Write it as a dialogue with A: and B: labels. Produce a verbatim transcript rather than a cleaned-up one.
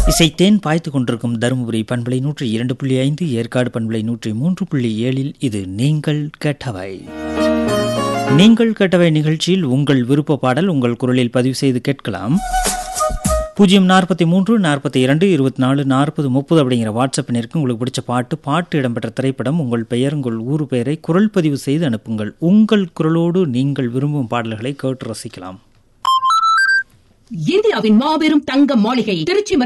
A: இசைத்தேன் பாய்த்து கொண்டிருக்கும் தருமபுரி பண்பலை நூற்றி இரண்டு புள்ளி ஐந்து, ஏற்காடு பண்பலை நூற்றி மூன்று புள்ளி ஏழில் இது நீங்கள் கேட்டவை. நீங்கள் கேட்டவை நிகழ்ச்சியில் உங்கள் விருப்ப பாடல் உங்கள் குரலில் பதிவு செய்து கேட்கலாம். பூஜ்ஜியம் நாற்பத்தி மூன்று நாற்பத்தி இரண்டு இருபத்தி நாலு நாற்பது முப்பது அப்படிங்கிற வாட்ஸ்அப் எண்ணிற்கு உங்களுக்கு பிடிச்ச பாட்டு, பாட்டு இடம்பெற்ற திரைப்படம், உங்கள் பெயர், உங்கள் ஊர் பெயரை குரல் பதிவு செய்து அனுப்புங்கள். உங்கள் குரலோடு நீங்கள் விரும்பும் பாடல்களை கேட்டு ரசிக்கலாம்.
B: இந்தியாவின் மாபெரும் தங்க மாளிகை திருச்சி